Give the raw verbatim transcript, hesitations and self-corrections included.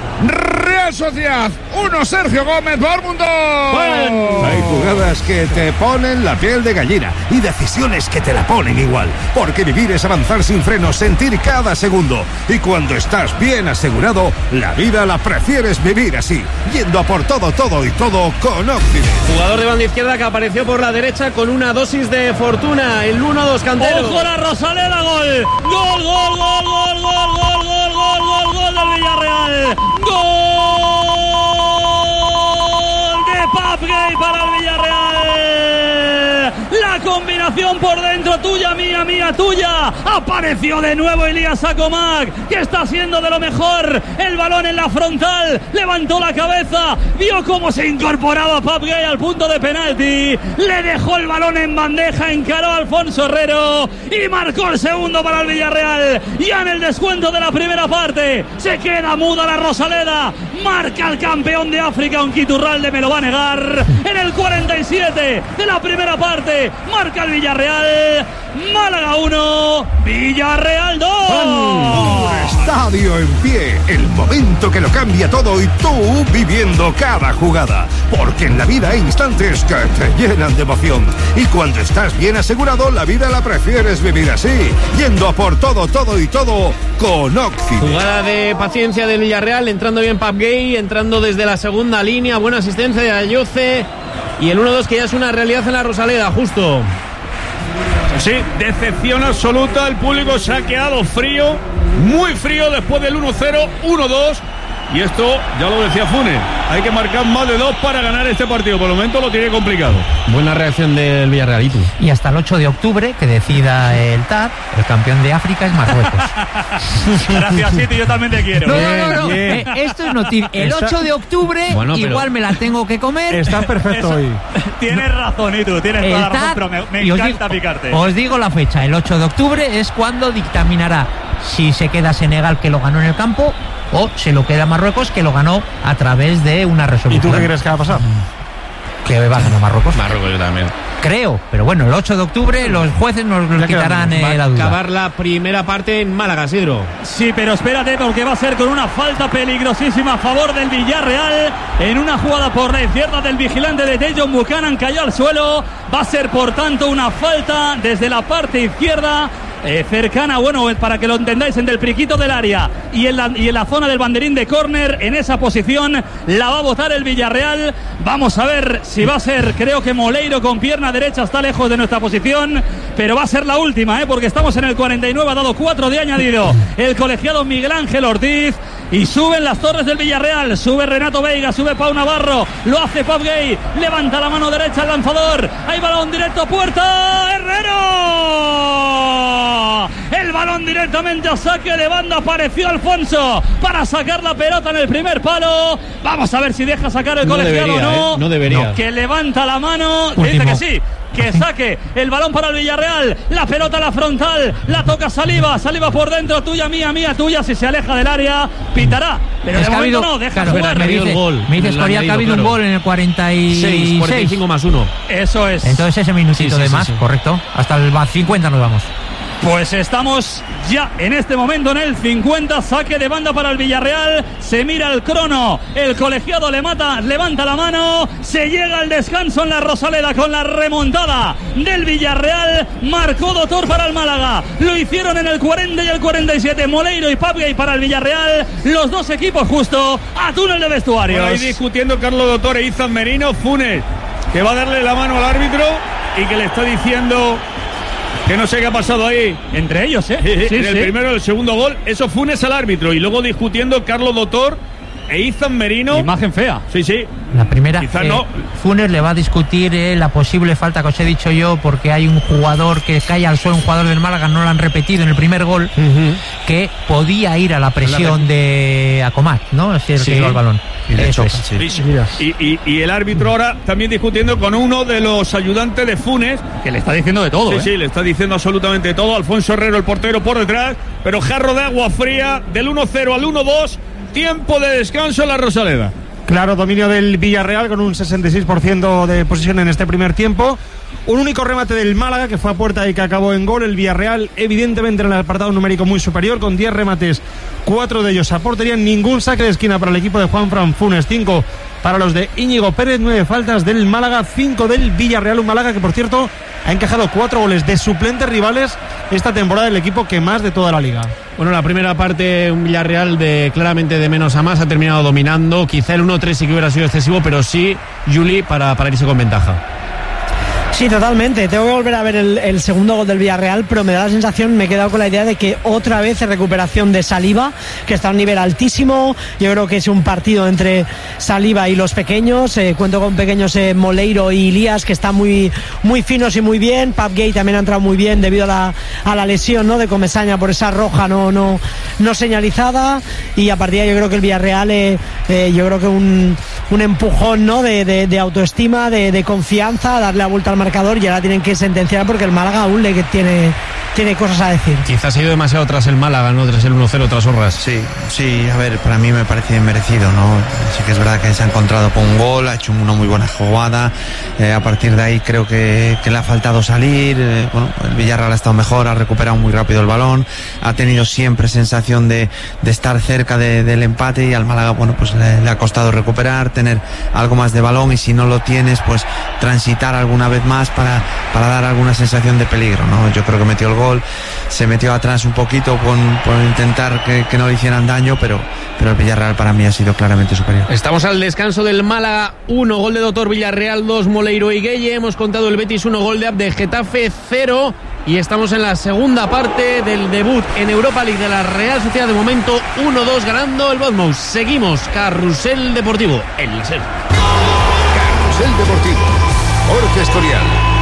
Real Sociedad uno, Sergio Gómez, Bormundo. Hay jugadas que te ponen la piel de gallina y decisiones que te la ponen igual, porque vivir es avanzar sin frenos, sentir cada segundo, y cuando estás bien asegurado, la vida la prefieres vivir así, yendo a por todo, todo y todo con Occident. Jugador de banda izquierda que apareció por la derecha con una dosis de fortuna, el uno dos Cantero. ¡Ojo la Rosaleda! ¡Gol! ¡Gol, gol, gol, gol, gol, gol, gol, gol, gol, gol del Villarreal! ¡Gol de Pape Gueye para el Villarreal! La combinación por dentro, tuya, mía, mía, tuya. Apareció de nuevo Elías Acomac, que está siendo de lo mejor. El balón en la frontal, levantó la cabeza, vio cómo se incorporaba Pape Gueye al punto de penalti, le dejó el balón en bandeja, encaró a Alfonso Herrero y marcó el segundo para el Villarreal. Ya en el descuento de la primera parte se queda muda la Rosaleda, marca el campeón de África, aunque Iturralde me lo va a negar. En el cuarenta y siete de la primera parte marca el Villarreal. Málaga uno, Villarreal dos. Un estadio en pie, el momento que lo cambia todo y tú viviendo cada jugada, porque en la vida hay instantes que te llenan de emoción, y cuando estás bien asegurado, la vida la prefieres vivir así, yendo a por todo, todo y todo con Occident. Jugada de paciencia del Villarreal, entrando bien Pape Gueye, entrando desde la segunda línea, buena asistencia de Ayoce, y el uno dos que ya es una realidad en la Rosaleda, justo. Sí, decepción absoluta, el público se ha quedado frío, muy frío después del uno cero, uno dos. Y esto, ya lo decía Funes, hay que marcar más de dos para ganar este partido. Por el momento lo tiene complicado. Buena reacción del Villarreal. Y hasta el ocho de octubre, que decida el T A P, el campeón de África es Marruecos. Gracias, Siti, yo también te quiero. No, no, no, no. Eh, esto es noticia. El ocho de octubre, bueno, pero igual me la tengo que comer. Está perfecto hoy. Tienes razón, y tú tienes toda la razón, pero me, me encanta digo, picarte. Os digo la fecha, el ocho de octubre es cuando dictaminará si se queda Senegal, que lo ganó en el campo, o se lo queda Marruecos, que lo ganó a través de una resolución. ¿Y tú qué crees que va a pasar? Que va a ganar Marruecos. Marruecos yo también. Creo, pero bueno, el ocho de octubre los jueces nos lo quitarán eh, la duda. Va a acabar la primera parte en Málaga, Sidro. Sí, pero espérate, porque va a ser con una falta peligrosísima a favor del Villarreal, en una jugada por la izquierda del vigilante de Dejon Buchanan, cayó al suelo. Va a ser por tanto una falta desde la parte izquierda, Eh, cercana, bueno, para que lo entendáis, en el priquito del área y en, la, y en la zona del banderín de córner. En esa posición la va a botar el Villarreal. Vamos a ver si va a ser, creo que Moleiro con pierna derecha está lejos de nuestra posición, pero va a ser la última, ¿eh? Porque estamos en el cuarenta y nueve, ha dado cuatro de añadido el colegiado Miguel Ángel Ortiz. Y suben las torres del Villarreal, sube Renato Veiga, sube Pau Navarro, lo hace Pape Gueye, levanta la mano derecha al lanzador, hay balón directo a puerta, Herrero, el balón directamente a saque de banda, apareció Alfonso para sacar la pelota en el primer palo. Vamos a ver si deja sacar el no colegiado o no. Eh, no debería. No, que levanta la mano, último. Dice que sí. Que saque el balón para el Villarreal, la pelota a la frontal, la toca Saliba, Saliba por dentro, tuya, mía, mía, tuya, si se aleja del área, pitará, pero es de momento habido, no, deja claro, jugar. Me dice, gol, me dices, Coria, que ha habido claro. un gol en el cuarenta y seis, cuarenta y cinco más uno. Eso es. Entonces ese minutito sí, sí, de más, sí, sí. correcto, hasta el cincuenta nos vamos. Pues estamos ya en este momento en el cincuenta, saque de banda para el Villarreal, se mira el crono, el colegiado le mata, levanta la mano, se llega al descanso en la Rosaleda con la remontada del Villarreal, marcó Doctor para el Málaga, lo hicieron en el cuarenta y el cuarenta y siete, Moleiro y Pape Gueye para el Villarreal, los dos equipos justo a túnel de vestuarios. Bueno, ahí discutiendo Carlos Doctor e Izan Merino, Funes, que va a darle la mano al árbitro y que le está diciendo... que no sé qué ha pasado ahí. Entre ellos, ¿eh? Sí, en el sí. primero y el segundo gol. Eso Funes al árbitro. Y luego discutiendo Carlos Doctor e Izan Merino. Imagen fea. Sí, sí. La primera, eh, no. Funes le va a discutir eh, la posible falta que os he dicho yo, porque hay un jugador que cae al suelo, un jugador del Málaga, no lo han repetido en el primer gol, uh-huh. que podía ir a la presión de Acomat, ¿no? Es el sí. que iba al balón. Y, Eso es. sí. y, y, y el árbitro ahora también discutiendo con uno de los ayudantes de Funes, que le está diciendo de todo. Sí, ¿eh? sí, le está diciendo absolutamente de todo. Alfonso Herrero, el portero, por detrás, pero jarro de agua fría del uno cero al uno dos, tiempo de descanso en la Rosaleda. Claro, dominio del Villarreal con un sesenta y seis por ciento de posesión en este primer tiempo. Un único remate del Málaga que fue a puerta y que acabó en gol. El Villarreal evidentemente en el apartado numérico muy superior, con diez remates, cuatro de ellos a portería, ningún saque de esquina para el equipo de Juanfran Funes, cinco para los de Íñigo Pérez, nueve faltas del Málaga, cinco del Villarreal, un Málaga que por cierto ha encajado cuatro goles de suplentes rivales esta temporada, el equipo que más de toda la liga. Bueno, la primera parte, un Villarreal de claramente de menos a más, ha terminado dominando. Quizá el uno tres sí que hubiera sido excesivo, pero sí, Juli, para, para irse con ventaja. Sí, totalmente. Tengo que volver a ver el, el segundo gol del Villarreal, pero me da la sensación, me he quedado con la idea de que otra vez es recuperación de Saliba, que está a un nivel altísimo. Yo creo que es un partido entre Saliba y los pequeños. Eh, cuento con pequeños eh, Moleiro y Ilías, que están muy, muy finos y muy bien. Pape Gay también ha entrado muy bien debido a la, a la lesión, ¿no?, de Comesaña por esa roja no, no, no señalizada. Y a partir de ahí yo creo que el Villarreal, eh, eh, yo creo que un, un empujón, ¿no?, de, de, de autoestima, de, de confianza, darle la vuelta al marcador, y ahora tienen que sentenciar porque el Málaga aún le tiene, tiene cosas a decir. Quizás ha ido demasiado tras el Málaga, ¿no?, tras el uno cero, tras Horras. Sí, sí, a ver, para mí me parece merecido, ¿no? Sí que es verdad que se ha encontrado con un gol, ha hecho una muy buena jugada, eh, a partir de ahí creo que, que le ha faltado salir, eh, bueno, el Villarreal ha estado mejor, ha recuperado muy rápido el balón, ha tenido siempre sensación de, de estar cerca de, del empate, y al Málaga, bueno, pues le, le ha costado recuperar, tener algo más de balón, y si no lo tienes, pues transitar alguna vez más para, para dar alguna sensación de peligro, ¿no? Yo creo que metió el gol, se metió atrás un poquito por, por intentar que, que no le hicieran daño, pero, pero el Villarreal para mí ha sido claramente superior. Estamos al descanso del Málaga uno, gol de Doctor, Villarreal dos, Moleiro y Gueye. Hemos contado el Betis uno, gol de Abde, Getafe cero. Y estamos en la segunda parte del debut en Europa League de la Real Sociedad. De momento uno dos ganando el Bournemouth. Seguimos, Carrusel Deportivo en la SER. Carrusel Deportivo, Jorge Estorial.